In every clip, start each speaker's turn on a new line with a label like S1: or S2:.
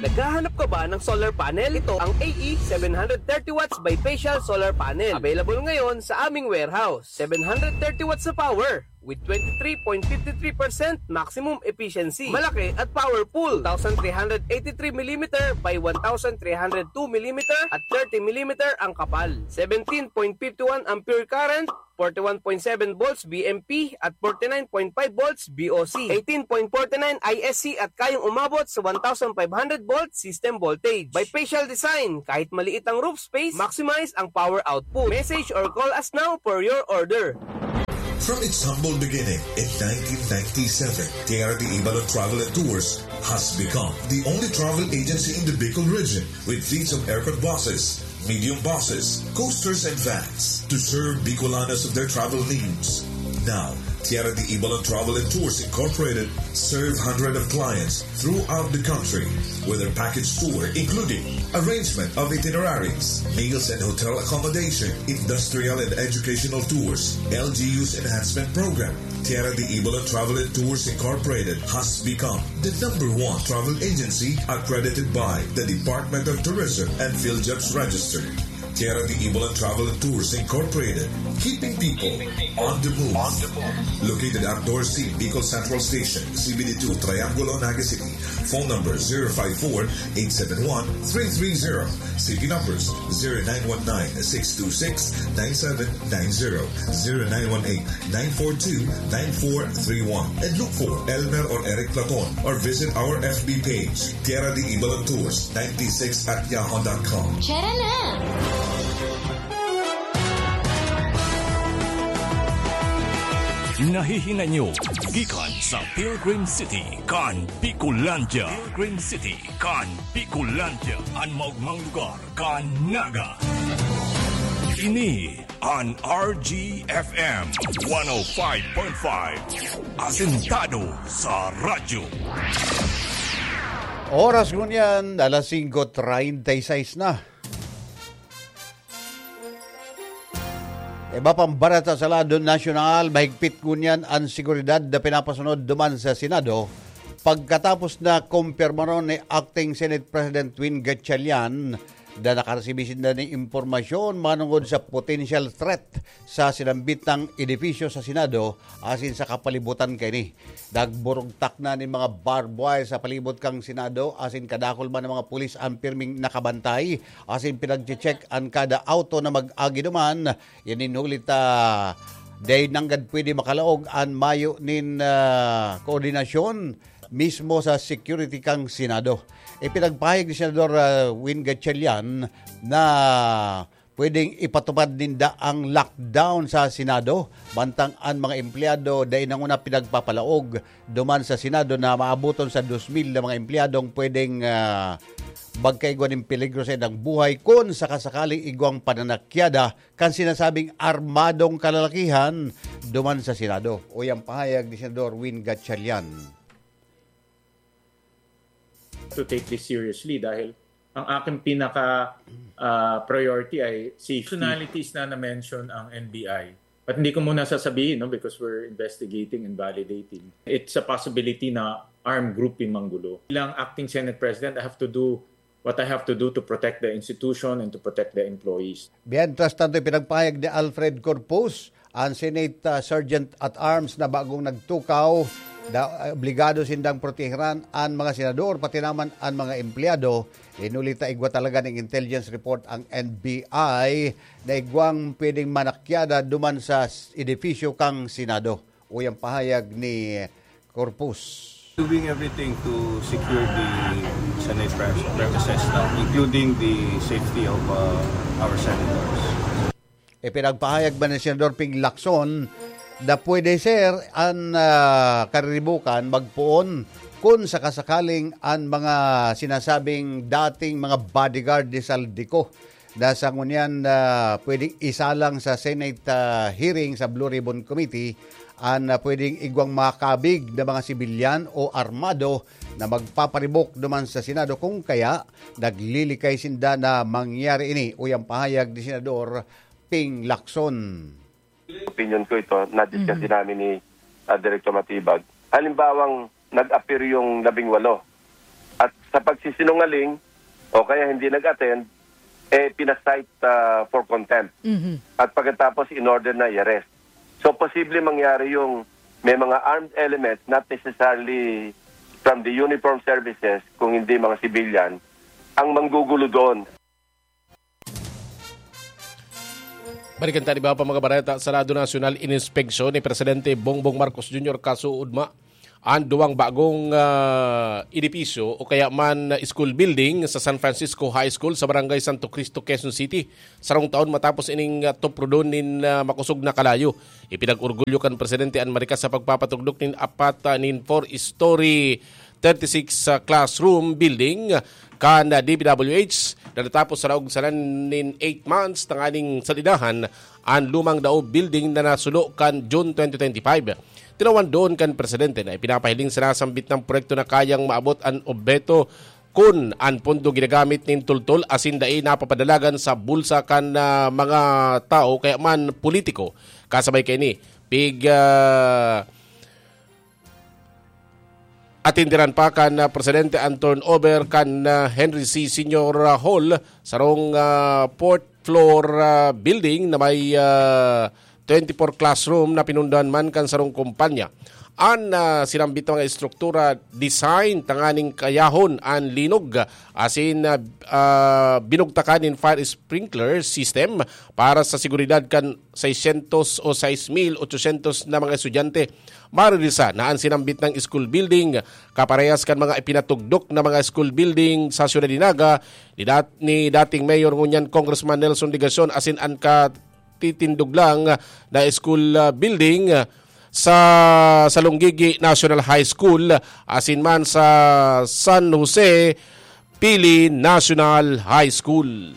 S1: Naghahanap ka ba ng solar panel? Ito ang AE 730 watts bifacial solar panel. Available ngayon sa aming warehouse. 730 watts na power with 23.53% maximum efficiency. Malaki at powerful. 2,383mm by 1,302mm at 30mm ang kapal. 17.51 ampere current, 41.7 volts BMP at 49.5 volts BOC. 18.49 ISC at kayang umabot sa 1,500 volts system voltage. Bifacial design, kahit maliit ang roof space, maximize ang power output. Message or call us now for your order.
S2: From its humble beginning in 1997, TRD Ibalon Travel and Tours has become the only travel agency in the Bicol region with fleets of aircraft buses, medium buses, coasters and vans to serve Bicolanos of their travel needs. Now, TRD Ibalon Travel and Tours Incorporated serve hundreds of clients throughout the country with their package tour including arrangement of itineraries, meals and hotel accommodation, industrial and educational tours, LGU's enhancement program. TRD Ibalon Travel and Tours Incorporated has become the #1 travel agency accredited by the Department of Tourism and PhilJobs Register. TRD Ibalon Travel and Tours Incorporated, keeping people on the move. Located at Dorsey, Bicol Central Station, CBD2, Triangulo, Naga City. Phone number 054-871-330. City numbers 0919-626-9790, 0918-942-9431. And look for Elmer or Eric Platon or visit our FB page, TRD Ibalon Tours 96@yahoo.com.
S3: Tara na!
S4: Nahihinga nyo gikan sa Pilgrim City kan Bicolandia. Pilgrim City kan Bicolandia, ang maugmang lugar kan Naga. Ini an RGFM 105.5, asentado sa radyo.
S5: Oras ngunyan, alas 5:36 na. Iba pang barata sa lado nasyonal, mahigpit ngunyan ang seguridad na pinapasunod duman sa Senado pagkatapos na kumpirmaron ni Acting Senate President Win Gatchalian na nakaresibis na ng impormasyon manungod sa potential threat sa sinambitang edifisyo sa Senado asin sa kapalibutan kay ni. Nagburugtak na ni mga barbed wire sa palibot kang Senado asin kadakol man ng mga pulis ang pirming nakabantay asin pinag-check ang kada auto na mag-agi duman. Yan inulit day nanggad pwede makalaog ang mayo nin koordinasyon mismo sa security kang Senado. Ipinagpahig ni Senador Win Gatchalian na pwedeng ipatupad ninda ang lockdown sa Senado bantang ang mga empleyado dahil nanguna pinagpapalaog duman sa Senado na maabuton sa 2,000 na mga empleyadong pwedeng bagkaigwan ng peligro sa ng buhay kung sakasakaling igwang pananakyada kan sinasabing armadong kalalakihan duman sa Senado. O yung pahayag ni Senador Win Gatchalian.
S6: To take this seriously dahil ang aking pinaka priority ay safety. Personalities na na-mention ang NBI. But hindi ko muna sasabihin because we're investigating and validating. It's a possibility na armed group yung manggulo. Bilang acting Senate President, I have to do what I have to do to protect the institution and to protect the employees.
S5: Mientras tanto, pinagpahayag ni Alfred Corpus, ang Senate Sergeant at Arms na bagong nagtukaw obligado sindang proteheran ang mga senador pati naman ang mga empleyado. Inulita igwa talaga ng intelligence report ang NBI na igwang pwedeng manakyada duman sa edifisyo kang Senado. O yung pahayag ni Corpus.
S7: Doing everything to secure the Senate premises now, including the safety of our senators.
S5: Pinagpahayag ba ni Senador Ping Lacson na pwede sir ang kariribukan magpuon kung sakasakaling ang mga sinasabing dating mga bodyguard ni Saldico na sa ngunyan pwedeng isalang sa Senate hearing sa Blue Ribbon Committee ang pwedeng igwang makabig na mga sibilyan o armado na magpaparibok naman sa Senado kung kaya naglilikay sinda na mangyari ini. O yung pahayag ni Senador Ping Lacson.
S8: Opinion ko ito, na-discuss din namin ni Director Matibag. Halimbawang nag-appear yung 18 At sa pagsisinungaling o kaya hindi nag-attend, pinasight for contempt. At pagkatapos in-order na i-arrest. So posible mangyari yung may mga armed elements, not necessarily from the uniform services, kung hindi mga civilian, ang manggugulo doon.
S3: Balikan tayo ba pa mga bareta sa Senado National Inspeksyon ni Presidente Bongbong Marcos Jr. kasuudma ang duwang bagong edipisyo o kaya man school building sa San Francisco High School sa Barangay Santo Cristo, Quezon City. Sarong taon matapos ining tuprodon nin makusog na kalayo. Ipinag-urgulyo kan Presidente Maricaz sa pagpapatugdok nin apat nin 4-story 36 classroom building kan DPWH na natapos sa raog salan nin 8 months tanganing salidahan ang lumang daob building na nasulo kan June 2025. Tinawan doon kan Presidente na ipinapahiling sa nasambit ng proyekto na kayang maabot ang objeto kung ang pondo ginagamit nin tultol asin dai napapadalagan sa bulsa kan mga tao kaya man politiko. Kasabay kay ni atindiran pa kan Presidente ang turnover kan Henry C. Senior Hall sarong 4th floor building na may 24 classroom na pinundahan man kan sarong kumpanya. An sinambit mga istruktura design tanganing kayahon an linog asin binugtakan in fire sprinkler system para sa seguridad kan 600 o 6,800 na mga estudyante. Maririsa na ang sinambit ng school building kaparehas kan mga ipinatugdok na mga school building sa Ciudad Dinaga ni dating Mayor ngunyan Congressman Nelson Digacion asin ang titindog lang na school building sa Salonggigi National High School asin man sa San Jose Pili National High School.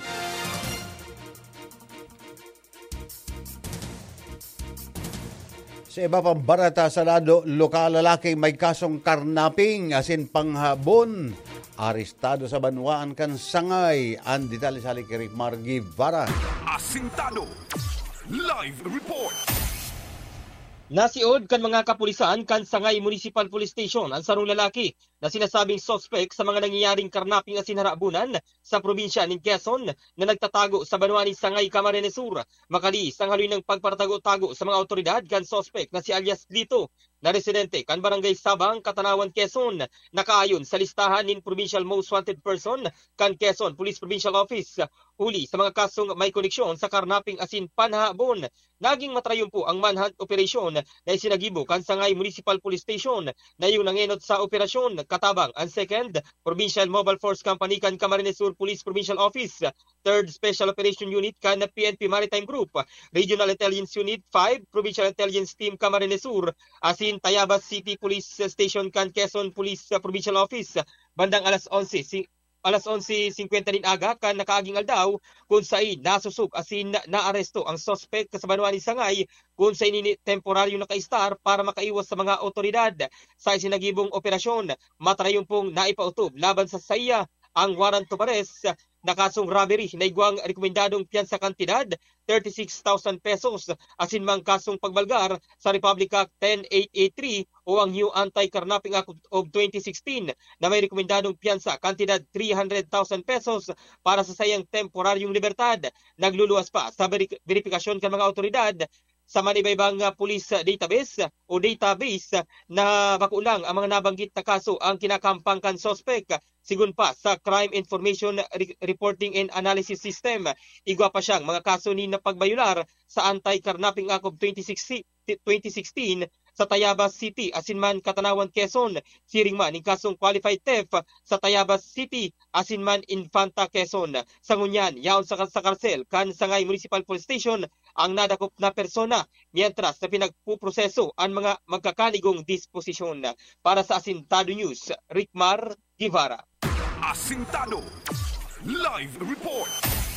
S5: Sa iba pang barata sa lado, lokal lalaki may kasong karnaping asin panghabon. Arestado sa Banwaan kan Sangay. Ang detalye sa Rick Mar Guevara.
S4: Asintado Live Report.
S9: Nasiod kan mga kapulisan kan Sangay Municipal Police Station ang sarong lalaki na sinasabing suspect sa mga nangyayaring karnaping asin harabunan sa probinsya ng Quezon na nagtatago sa Banwaan ng Sangay, Camarines Sur. Makalis ang haloy ng pagparatago-tago sa mga otoridad kan suspect na si alias Lito na residente kan Barangay Sabang, Katanawan, Quezon. Nakaayon sa listahan ng Provincial Most Wanted Person kan Quezon Police Provincial Office. Huli sa mga kasong may koneksyon sa karnaping asin panhabon. Naging matrayon po ang manhunt operation na isinagibo kan Sangay Municipal Police Station na yung nangenot sa operasyon katabang ang 2nd Provincial Mobile Force Company kan Camarines Sur Police Provincial Office, 3rd Special Operation Unit kan PNP Maritime Group, Regional Intelligence Unit 5, Provincial Intelligence Team Camarines Sur, asin Tayabas City Police Station kan Quezon Police Provincial Office. Bandang alas 11:50 din aga kan nakaaging aldaw kung saan nasusog asin naaresto ang suspect sa Banwaan ni Sangay kung saan ini temporaryo naka-star para makaiwas sa mga otoridad. Sa isinagibong operasyon, matrayon pong naipautob laban sa saya ang warrant of arrest na kasong robbery na igwang rekomendadong piyansa kantidad 36,000 pesos asin mang kasong pagbalgar sa Republic Act 10883 o ang New Anti-Carnapping Act of 2016 na may rekomendadong piyansa kantidad 300,000 pesos para sa sayang temporaryong libertad. Nagluluwas pa sa verifikasyon ng mga otoridad sa manibaybang police database o database na makulang ang mga nabanggit na kaso ang kinakampangkan suspect. Sigun pa sa Crime Information Reporting and Analysis System, igwa pa siyang mga kaso ni na pagbayular sa Anti-Carnapping Act of 2016 sa Tayabas City, asinman Katanawan, Quezon. Siring man ng kasong qualified theft sa Tayabas City, asinman Infanta, Quezon. Sa ngunyan, yaon sa karsel kan Sangay Municipal Police Station ang nadakop na persona mientras na pinagpuproseso ang mga magkakaligong disposisyon. Para sa Asintado News, Rickmar Guevara.
S4: Asintado Live Report.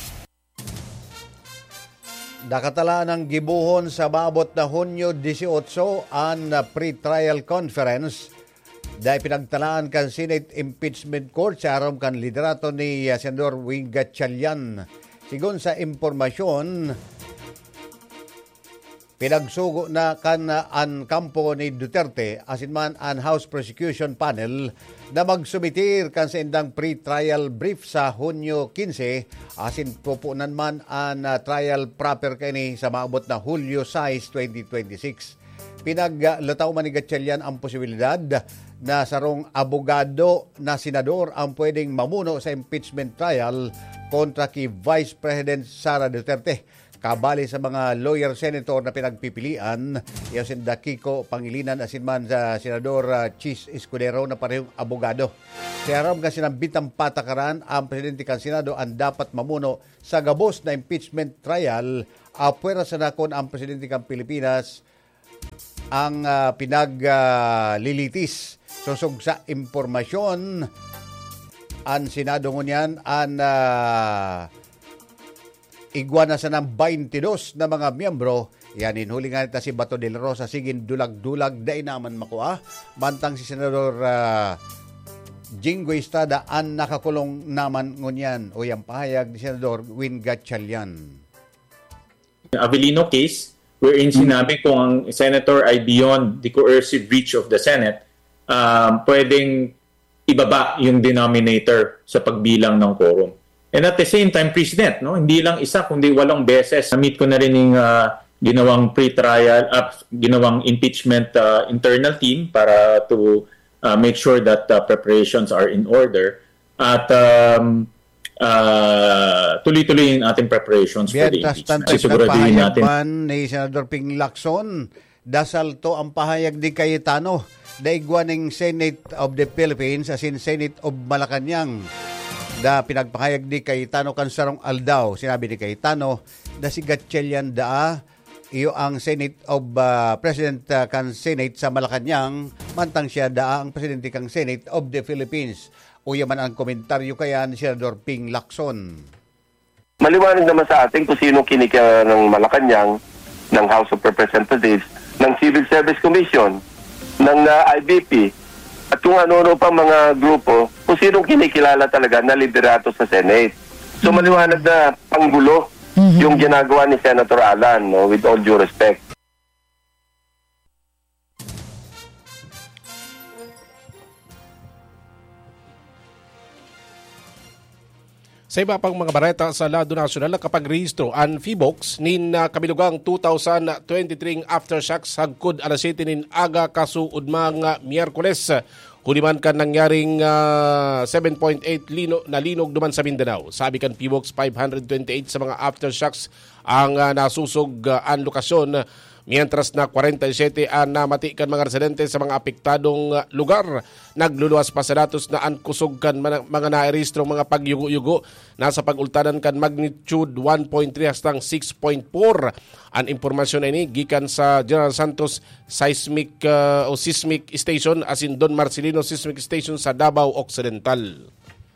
S5: Nakatala ng gibuhon sa maabot na Hunyo 18 ang pre-trial conference dahil pinagtalaan kan Senate Impeachment Court sa aram kan liderato ni Senador Wing Gatchalian. Sigon sa impormasyon, Pinagsugo na an kampo ni Duterte asin man an House Prosecution Panel na magsumitir kan sa indang pre-trial brief sa Hunyo 15 asin pupunan man an trial proper kini sa maabot na Hulyo 6, 2026. Pinaglataw man ni Gatchalian ang posibilidad na sarong abogado na senador ang pwedeng mamuno sa impeachment trial kontra kay Vice President Sara Duterte. Kabali sa mga lawyer senator na pinagpipilian, Yosin Kiko Pangilinan asin man sa Senador Chis Escudero na parehong abogado. Kaya ram kasi ng bitang patakaran ang Presidente kan Senado ang dapat mamuno sa gabos na impeachment trial apwera sa nakon ang Presidente kan Pilipinas ang pinaglilitis. Susog sa impormasyon ang Senado ngunyan ang igwa na sa ng 22 na mga miyembro. Yan inhuli nga nita si Bato de la Rosa sigin dulag-dulag day naman makuha. Mantang si Senador Jinggoy Estrada ang nakakulong naman ngunyan o yung pahayag ni Senador Win Gatchalian.
S6: Avellino case wherein sinabi kung ang senator ay beyond the coercive reach of the Senate, pwedeng ibaba yung denominator sa pagbilang ng quorum. And at the same time, President, no, hindi lang isa kundi 8 beses. Na-meet ko na rin yung ginawang pre-trial, ginawang impeachment internal team para to make sure that preparations are in order. At tuloy-tuloy yung ating preparations for the impeachment.
S5: Siguraduhin natin. Ni Senador Ping Lacson, dasal to ang pahayag ni Cayetano, daigwaning Senate of the Philippines as in Senate of Malacanang. Da pinagpahayag ni Cayetano Cansarong Aldao, sinabi ni Cayetano da si Gatchalian iyo ang Senate of President kan Senate sa Malacanang, mantang siya ang Presidente kang Senate of the Philippines. Uya man ang komentaryo kaya ni Senador Ping Lacson.
S8: Maliwanag naman sa atin kung sino kinikya ng Malacanang, ng House of Representatives, ng Civil Service Commission, ng IBP, at kung ano-ano pa mga grupo, kung sinong kinikilala talaga na liderato sa Senate. So maliwanag na panggulo yung ginagawa ni Senator Alan, no, with all due respect.
S3: Sa iba pang mga bareta sa Lado Nasyonal, nakapag-rehistro ang FIBOX nin kabilugang 2023 aftershocks hagkod alas 7 nin aga kasuod mga Miyerkules. Huliman kan nangyaring 7.8 linog duman sa Mindanao. Sabi kan FIBOX 528 sa mga aftershocks ang nasusog ang lokasyon. Mientras na 47 ang namati kan mga residente sa mga apektadong lugar. Nagluluwas pa sa datos na ang kusog kan mga nairehistro mga pagyugo-yugo nasa pagultanan kan magnitude 1.3 hastang 6.4. Ang impormasyon ini gikan sa General Santos Seismic Station asin Don Marcelino Seismic Station sa Davao Occidental.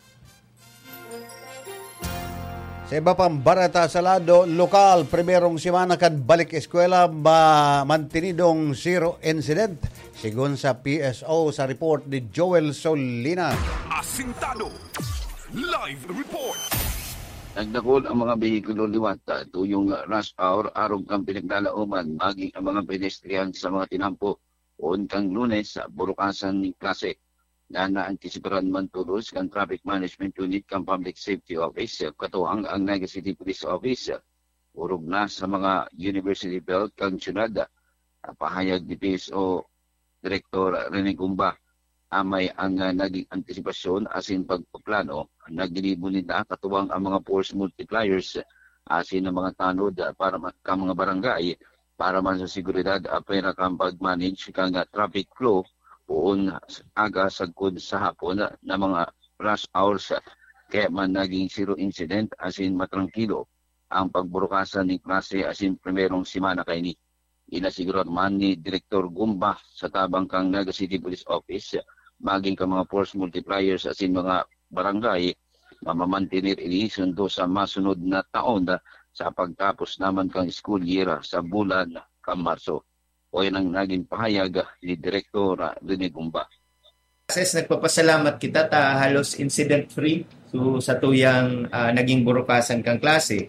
S5: Sa iba pang barata sa lado lokal, primerong simana kan balik eskwela mantinidong zero incident. Sigun sa PSO sa report ni Joel Solina.
S4: Asintado Live Report.
S10: Nagdakol ang mga behikulo liwat tuyong rush hour arog kang pinaglalauman maging ang mga pedestrian sa mga tinampo on kang Lunes sa burukasan ni klase. Na naantisiparan man tulos kan Traffic Management Unit kan Public Safety Office katuang ang Naga City Police Office urog na sa mga University Belt kang syudad. Pahayag ni PSO Director Rene Gumba amay ang naging antisipasyon asin pagpaplano nagdilibo nila katuwang ang mga force multipliers asin ang mga tanod para ka mga barangay para man sa seguridad apera kang pag-manage kang traffic flow poon aga sagkod sa hapon na mga rush hours kaya man naging zero incident asin matrangkilo ang pagburukasan ni klase asin primerong simana kay ni inasigurad man ni Director Gumba sa tabang kang Naga City Police Office maging ka mga force multipliers asin mga barangay mamamantinir ini sundo sa masunod na taon sa pagtapos naman kang school year sa bulan kang Marso. O yan ang naging pahayag ni Direktor Rene Gumba.
S11: Nagpapasalamat kita halos incident-free sa tuyang naging burukasan kang klase.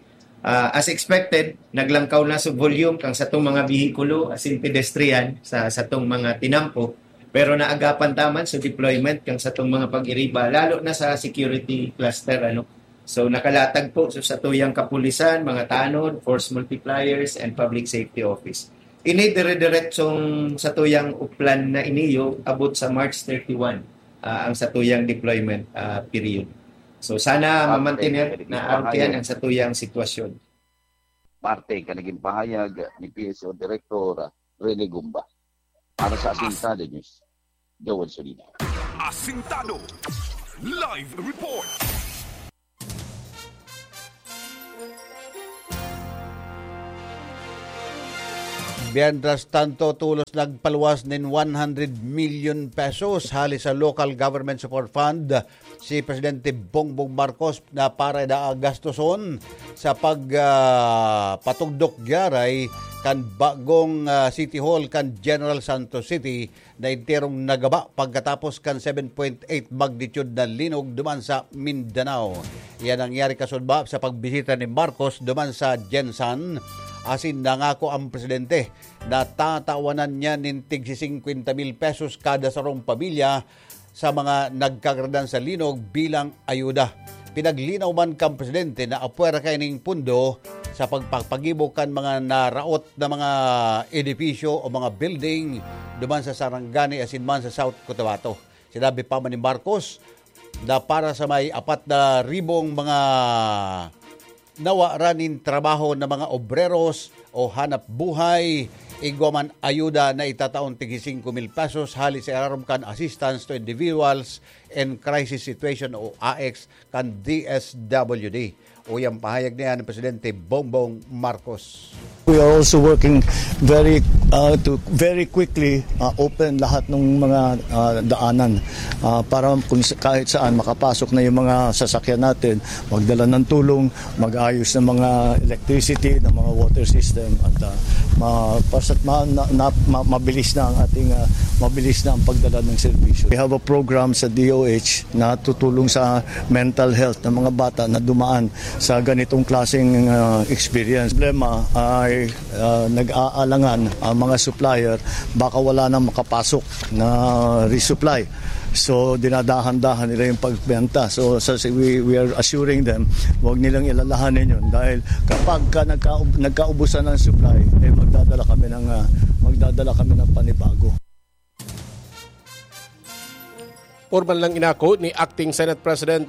S11: As expected, naglangkaw na sa volume kang sa itong mga bihikulo as in pedestrian sa itong mga tinampo. Pero naagapan taman sa deployment kang sa itong mga pag-iriba, lalo na sa security cluster. So nakalatag po sa tuyang kapulisan, mga tanod, force multipliers, and public safety office. Ini dire-diretsong sa tuyang uplan na iniyo abot sa March 31 ang sa tuyang deployment period. So sana mamantinir na artiyan ang sa tuyang sitwasyon.
S10: Parte ka naging pahayag ni PSO Director Rene Gumba. Para sa Asintado News, Joel Solina.
S4: Asintado Live Report.
S5: Mientras tanto, tulos nagpaluwas nin 100 million pesos hali sa Local Government Support Fund si Presidente Bongbong Marcos na para na gastuson sa pagpatugdok garay kan bagong City Hall kan General Santos City na interong nagaba pagkatapos kan 7.8 magnitude na linog duman sa Mindanao. Yan ang nangyari kasunba sa pagbisita ni Marcos duman sa Gensan. Asin nangako ang presidente na tatawanan niya ng tig 50,000 pesos kada sarong pamilya sa mga nagkagradan sa linog bilang ayuda. Pinaglinaw man kang presidente na apwera kay ning pundo sa pagpagpagibok kan mga naraot na mga edipisyo o mga building duman sa Sarangani asin man sa South Cotabato. Sinabi pa man ni Marcos na para sa may 4,000 mga nawaranin trabaho ng mga obreros o hanap buhay, igwaman ayuda na itataon tig 5,000 pesos hali sa ararom kan assistance to individuals in crisis situation o AX kan DSWD. O yung pahayag niya ng Presidente Bongbong Marcos.
S12: We are also working to very quickly open lahat ng mga daanan para kung kahit saan makapasok na yung mga sasakyan natin, magdala ng tulong, mag-ayos ng mga electricity, ng mga water system at mabilis na ang ating mabilis na ang pagdala ng serbisyo. We have a program sa DOH na tutulong sa mental health ng mga bata na dumaan sa ganitong klaseng experience. Problema ay nag-aalangan ang mga supplier, baka wala nang makapasok na resupply. So dinadahan-dahan nila yung pagbenta. So we are assuring them, huwag nilang ilalahanin yun dahil kapag nagkaubusan ng supply, magdadala kami ng panibago.
S3: Formal lang inako ni Acting Senate President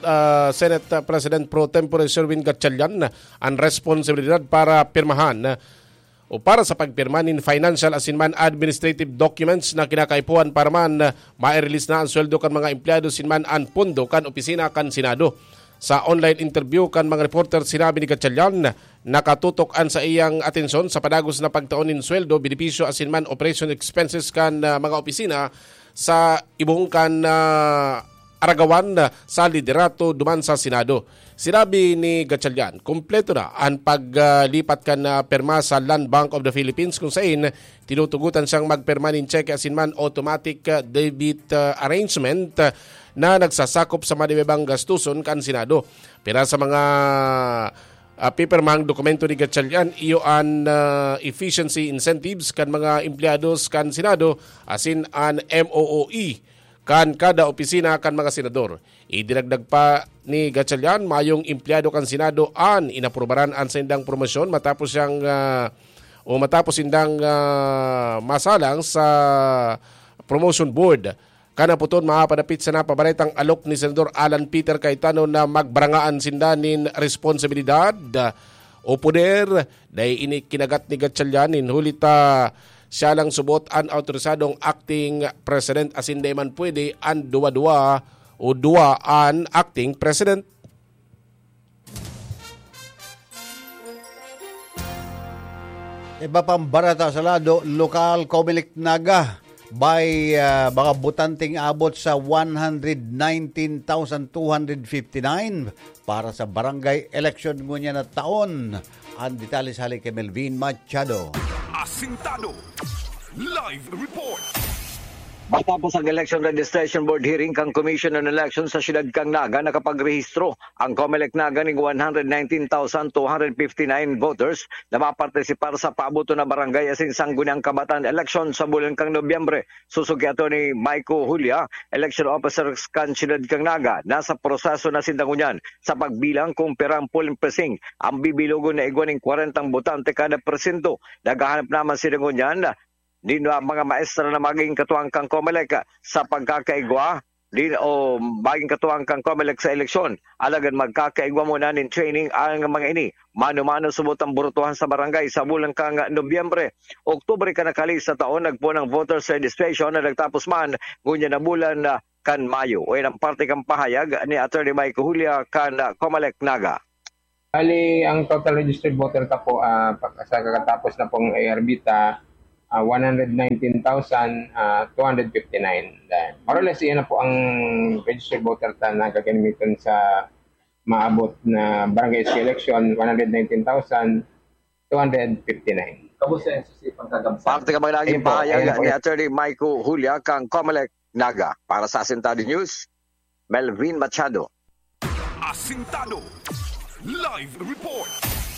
S3: Pro Tempore Sherwin Gatchalian ang responsibilidad para pirmahan o para sa pagpirma ng financial asinman administrative documents na kinakaipuan para man ma-release na ang sweldo kan mga empleyado sinman ang pondo kan opisina kan Senado. Sa online interview kan mga reporter sinabi ni Gatchalian nakatutok an sa iyang atensyon sa padagos na pagtaon ng sweldo, benepisyo asinman operation expenses kan mga opisina sa ibong kan aragawan sa liderato duman sa Senado. Sinabi ni Gatchalian, kumpleto na ang paglipat kan perma sa Land Bank of the Philippines kung saan tinutugutan siyang magperma ng cheque asinman automatic debit arrangement na nagsasakop sa madibibang gastuson kan Senado. Pero sa mga pipirmang dokumento ni Gatchalian, iyo an efficiency incentives kan mga empleados kan Senado asin an MOOE kan kada opisina kan mga senador. Idinagdag pa ni Gatchalian, mayong empleyado kan Senado an inaprubaran an sa indang promosyon matapos indang masalang sa promotion board. Kana puton mapapadapit sa napabaretang alok ni Senador Alan Peter Cayetano na magbarangaan sindanin responsibilidad o poder dahil inikinagat ni Gatchalian hulita siya lang subot ang autorisadong acting president asin di man pwede ang duwa ang acting president.
S5: Iba pang barata sa lado, lokal Comelec Naga by mga butanting abot sa 119,259 para sa barangay election ngunya na taon. Ang detalye hali kay Melvin Machado.
S4: Asintado Live Report.
S13: Matapos ang Election Registration Board hearing kang Commission on Elections sa siyudad kang Naga, nakapagrehistro ang COMELEC Naga ng 119,259 voters na mapartisipar sa paabuto na barangay asin sangguniang kabataan election sa bulan kang Nobyembre. Susugyato ni Maiko Julia, election officer kan siyudad kang Naga, nasa proseso na sindangunyan sa pagbilang kung perang polling precinct ang bibilugo na igwaning 40 botante kada presinto. Naghahanap naman sindangunyan din mga maestra na maging katuwang kang COMELEC sa pagkakaigwa din o maging katuwang kang COMELEC sa eleksyon. Alagan magkakaigwa muna nin training ang mga ini. Mano-mano subot ang burutuhan sa barangay sa bulan kang Nobyembre. Oktubre ka nakali sa taon nagpo ng voters registration na nagtapos man ngunya na bulan kan Mayo. O ang parte kang pahayag ni Attorney Maiko Julia kan COMELEC Naga.
S14: Ali, ang total registered voter ka po sa kakatapos na pong ARB 119,259. More or less, iyan na po ang registered voter na gagamitin sa maabot na barangay election, 119,259.
S13: Kamusta yung susipang kagabsan? Parte ka ba laging pahayag ni Attorney Maiko Julia kang COMELEC Naga. Para sa Asintado News, Melvin Machado.
S4: Asintado Live Report.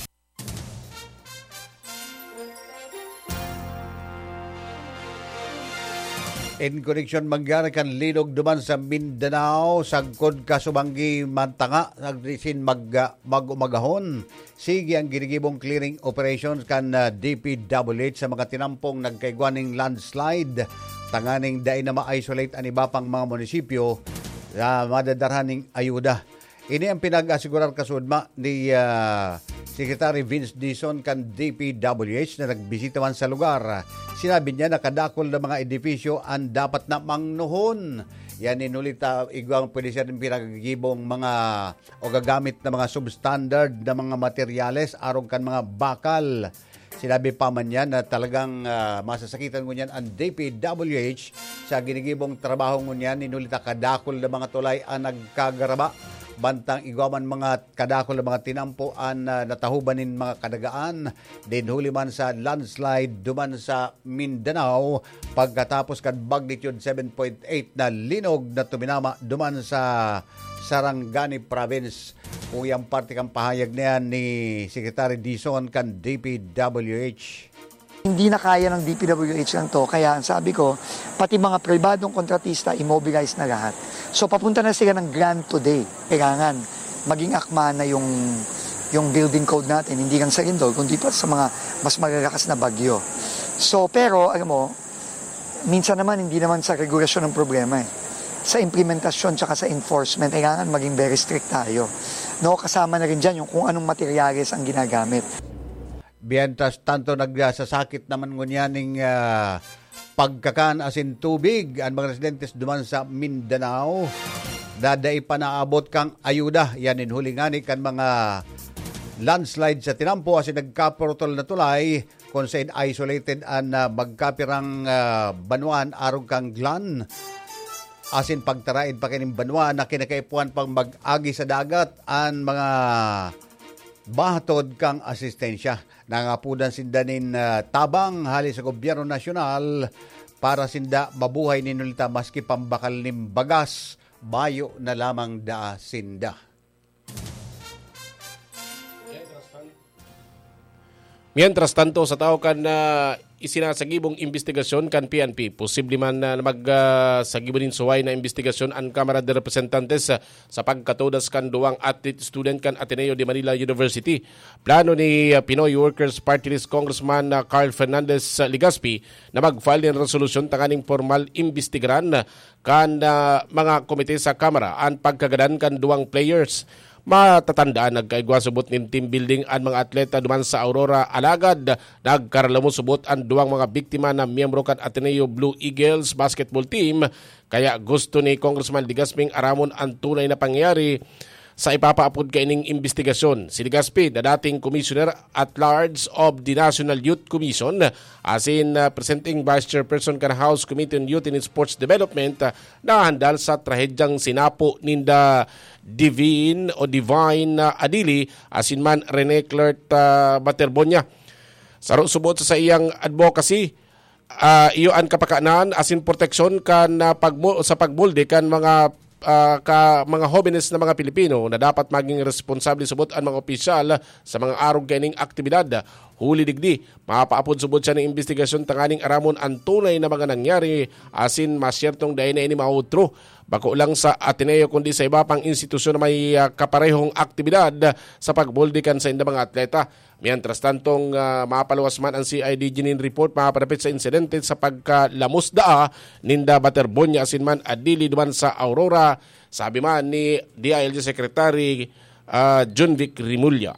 S5: In connection mangyari kan linog duman sa Mindanao, sagkod kasubanggi mantanga, nagrisin mag-umagahon. Sige ang ginigibong clearing operations kan DPWH sa mga tinampong nagkaigwaning landslide. Tanganing dahil na ma-isolate ang iba pang mga munisipyo na madadarhaning ayuda. Ini ang pinag-asigurar kasudma ni Secretary Vince Dizon kan DPWH na nagbisita man sa lugar. Sinabi niya na kadakol na mga edifisyo ang dapat na mangnuhon. Yan inulita igwang pwede siya rin pinagigibong mga o gagamit na mga substandard na mga materyales arong kan mga bakal. Sinabi pa man yan na talagang masasakitan ngunyan ang DPWH sa ginigibong trabaho ngunyan. Inulita kadakol na mga tulay ang nagkagaraba. Bantang igwaman mga kadakol na mga tinampuan na natahubanin mga kadagaan. Din huli man sa landslide duman sa Mindanao pagkatapos kan magnitude 7.8 na linog na tuminama duman sa Sarangani Province. Kung yung parte kang pahayag niyan ni Secretary Dizon kan DPWH.
S15: Hindi na kaya ng DPWH lang to, kaya ang sabi ko, pati mga pribadong kontratista, immobilize na lahat. So papunta na sila ng grant today. Kailangan maging akma na yung building code natin, hindi lang sa Indol, kundi pa sa mga mas malalakas na bagyo. So pero, alam mo, minsan naman hindi naman sa regulasyon ng problema eh. Sa implementasyon tsaka sa enforcement, kailangan maging very strict tayo. No, kasama na rin dyan yung kung anong materyales ang ginagamit.
S5: Biyantas tanto nagsasakit naman ngunyaning pagkakan asin tubig ang mga residentes duman sa Mindanao. Daday pa naabot kang ayuda. Yan inhulingani kan mga landslide sa tinampo asin nagkaportol na tulay kung sa isolated an magkapirang banwan arong kang glan. Asin pagtaraid pa kining banwa na kinakaipuan pang mag-agi sa dagat ang mga bahatod kang asistensya. Nangapudan sindanin tabang hali sa gobyerno nasyonal para sinda mabuhay ninulita maski pambakal nim bagas bayo na lamang daa sinda.
S3: Mientras tanto, sa tao kan isinasagibong investigasyon kan PNP, posible man na magsagibon din suway na investigasyon ang Kamara de Representantes sa pagkatodas kan duwang athlete student kan Ateneo de Manila University. Plano ni Pinoy Workers Party List Congressman Carl Fernandez Legaspi na mag-file ng resolusyon tanganing formal investigaran kan mga komite sa Kamara ang pagkagadan kan duwang players. Matatandaan nagkaigwa subot nin team building ang mga atleta duman sa Aurora alagad nagkaralamo subot ang duwang mga biktima na miyembro kan Ateneo Blue Eagles basketball team kaya gusto ni Congressman Legaspi aramon ang tunay na pangyayari sa ipapaapod kaining investigasyon. Si Legaspi na dating Commissioner at Large of the National Youth Commission asin presenting Vice Chairperson kan House Committee on Youth and Sports Development na handal sa trahedyang sinapo ninda Divine Adili asin man Rene Clert Baterbonia. Subot sa iyang advocacy iyoan kapakanan asin proteksyon kan sa pagmulde kan mga mga jóvenes na mga Pilipino na dapat maging responsable subot ang mga opisyal sa mga arog ganing aktibidad. Huli digdi, mapaapod subot siya ng investigasyon tanganing aramon ang tunay na mga nangyari asin masyertong dahil na ini mautro. Bako lang sa Ateneo kundi sa iba pang institusyon na may kaparehong aktibidad sa pagbuldikan sa inda mga atleta. Mientras tantong mapaluwas man ang CID Ginin report mapaparapit sa insidente sa pagkalamusdaa ninda Baterbonya asin man adili duman sa Aurora, sabi man ni DILG Secretary Junvic Rimulya.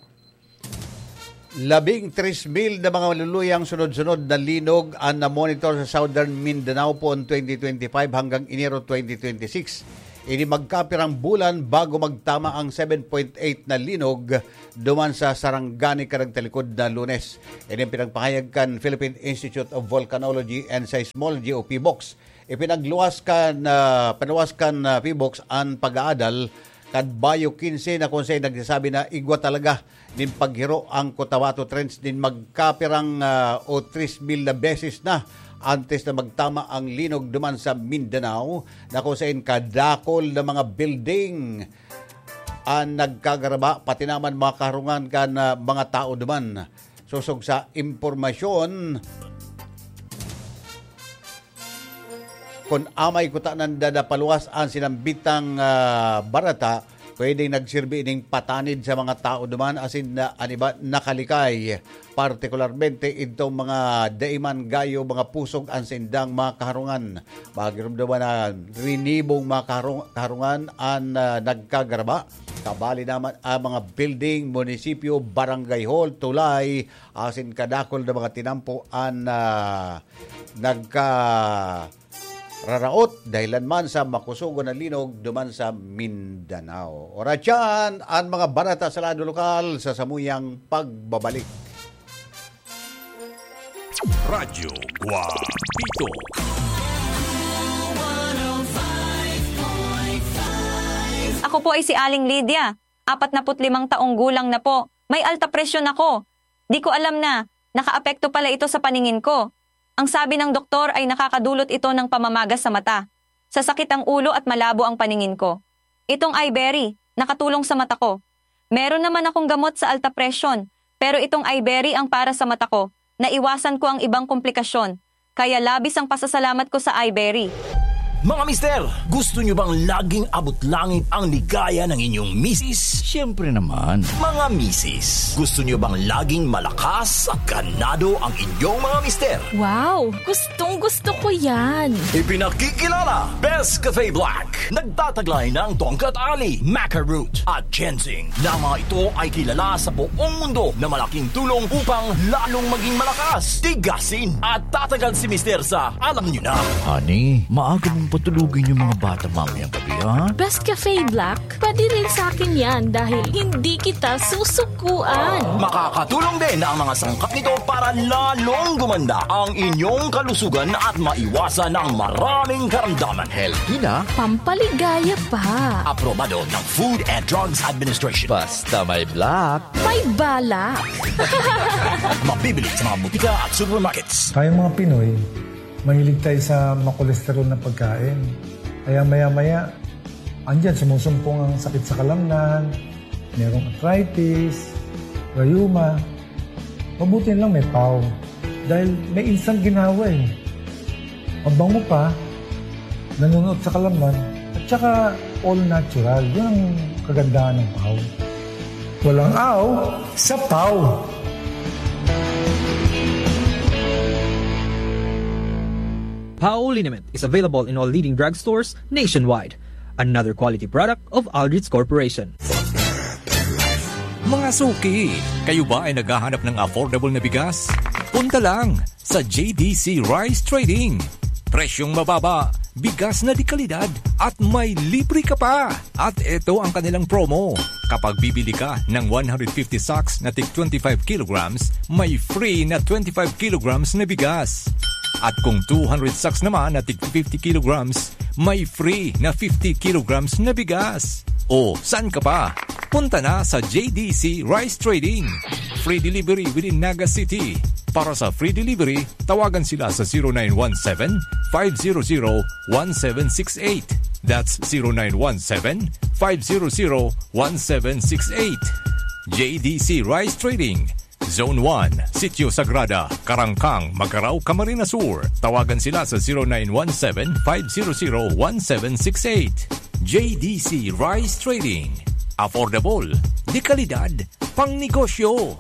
S5: 13,000 na mga maluluyang sunod-sunod na linog ang na-monitor sa Southern Mindanao po 2025 hanggang Enero 2026. Ini magkapirang bulan bago magtama ang 7.8 na linog duman sa Sarangani Karagtalikod na Lunes. Ini pinagpahayag kan Philippine Institute of Volcanology and Seismology o PBOX. Ipinagluwaskan PBOX ang pag-aadal kad Bayo 15 na kung sa'y nagsasabi na igwa talaga din paghiro ang Cotabato Trench din magkapirang o 3,000 na beses na antes na magtama ang linog duman sa Mindanao na kung saan kadakol na mga building ang nagkagaraba pati naman mga karungan kan mga tao duman. Susog sa impormasyon kung amay kutanan dadapaluwas ang sinambitang barata, pwedeng nagsirbi ning patanid sa mga tao duman asin na aniba nakalikay. Partikularmente itong mga daiman gayo, mga pusog ang sindang mga kaharungan. Magirumdaman na rinibong mga kaharungan ang nagkagaraba. Kabali naman ang mga building, munisipyo, barangay hall, tulay, asin kadakol na mga tinampo ang raraot dahilan man sa makusugo na linog duman sa Mindanao. Ora dyan ang mga barata sa lado lokal sa samuyang pagbabalik.
S4: Radyo Guapito.
S16: Ako po ay si Aling Lydia. 45 taong gulang na po. May alta presyon ako. Di ko alam na nakaapekto pala ito sa paningin ko. Ang sabi ng doktor ay nakakadulot ito ng pamamagas sa mata. Sasakit ang ulo at malabo ang paningin ko. Itong iBerry, nakatulong sa mata ko. Meron naman akong gamot sa alta presyon, pero itong iBerry ang para sa mata ko. Naiwasan ko ang ibang komplikasyon. Kaya labis ang pasasalamat ko sa iBerry.
S17: Mga mister, gusto nyo bang laging abot-langit ang ligaya ng inyong misis?
S18: Siyempre naman.
S17: Mga misis, gusto nyo bang laging malakas at ganado ang inyong mga mister?
S19: Wow, gustong-gusto ko yan.
S17: Ipinakikilala, Best Cafe Black. Nagtataglay ng tongkat ali, maca root at ginseng. Na mga ito ay kilala sa buong mundo na malaking tulong upang lalong maging malakas, tigasin at tatagal si mister sa alam nyo na.
S18: Honey, maaga mong patulugin yung mga bata mamayang gabi, ha?
S19: Best Cafe Black, pwede rin sa akin yan dahil hindi kita susukuan.
S17: Makakatulong din ang mga sangkap nito para lalong gumanda ang inyong kalusugan at maiwasan ang maraming karamdaman.
S18: Healthy na.
S19: Pampaligaya pa.
S17: Aprobado ng Food and Drugs Administration.
S18: Basta may black,
S19: may balak.
S17: Mabibili sa mga butika at supermarkets.
S20: Tayong mga Pinoy, mahilig tayo sa makolesterol na pagkain. Kaya maya-maya, andyan sumusumpong ang sakit sa kalamnan, merong arthritis, rheuma. Mabuti lang may PAW. Dahil may instant ginawa eh. Mabango pa, nanonood sa kalamnan, at saka all natural. Yun ang kagandahan ng PAW. Walang aw sa PAW.
S21: PAW Liniment is available in all leading drugstores nationwide. Another quality product of Aldrich Corporation.
S22: Mga suki, kayo ba ay naghahanap ng affordable na bigas? Punta lang sa JDC Rice Trading. Presyong mababa, bigas na di kalidad at may libre ka pa. At ito ang kanilang promo. Kapag bibili ka ng 150 sacks na tig 25 kilograms, may free na 25 kilograms na bigas. At kung 200 sacks naman na tig 50 kilograms, may free na 50 kilograms na bigas. O, saan ka pa? Punta na sa JDC Rice Trading. Free delivery within Naga City. Para sa free delivery, tawagan sila sa 0917-500-1768. That's 0917-500-1768. JDC Rice Trading. Zone 1, Sitio Sagrada, Karangkang, Magarao, Camarines Sur. Tawagan sila sa 0917-500-1768. JDC Rice Trading. Affordable, di kalidad, pang negosyo.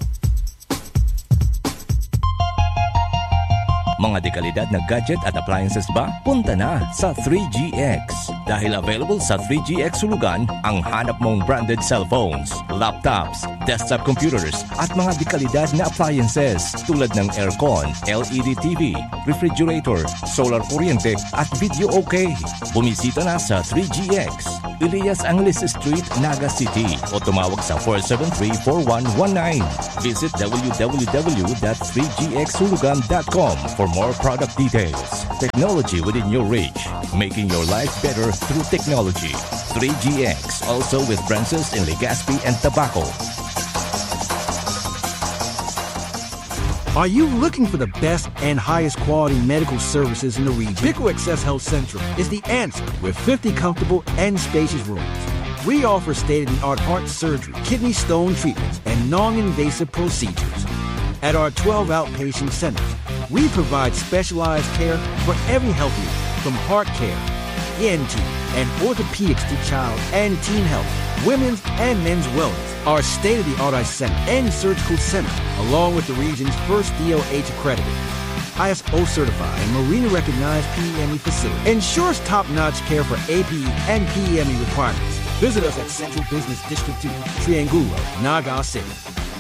S22: Mga dekalidad na gadget at appliances ba? Punta na sa 3GX. Dahil available sa 3GX Sulugan ang hanap mong branded cellphones, laptops, desktop computers at mga dekalidad na appliances tulad ng aircon, LED TV, refrigerator, solar kuryente at video okay. Bumisita na sa 3GX. Elias Angeles Street, Naga City o tumawag sa 473-4119. Visit www.3gxsulugan.com for more product details. Technology within your reach, making your life better through technology. 3GX, also with branches in Legazpi and Tabaco.
S1: Are you looking for the best and highest quality medical services in the region? Pico Access Health Central is the answer with 50 comfortable and spacious rooms. We offer state-of-the-art heart surgery, kidney stone treatments, and non-invasive procedures. At our 12 outpatient centers, we provide specialized care for every health need, from heart care, ENT, and orthopedics to child and teen health, women's and men's wellness. Our state-of-the-art eye center and surgical center, along with the region's first DOH accredited, ISO certified, and Marina recognized PEME facility, ensures top-notch care for APE and PEME requirements. Visit us at Central Business District 2, Triangulo, Naga City.